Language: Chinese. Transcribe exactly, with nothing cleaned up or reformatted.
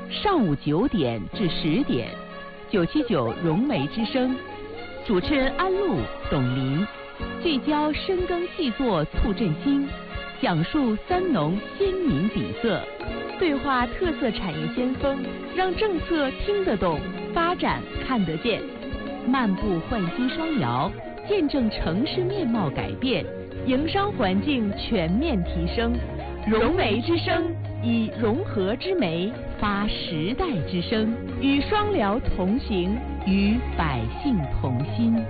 上午九点至十点，九七九融媒之声，主持人安陆、董林，聚焦深耕细作促振兴，讲述三农鲜明底色，对话特色产业先锋，让政策听得懂，发展看得见，漫步焕新双摇，见证城市面貌改变，营商环境全面提升。融媒之声，以融合之媒发时代之声，与双辽同行，与百姓同心。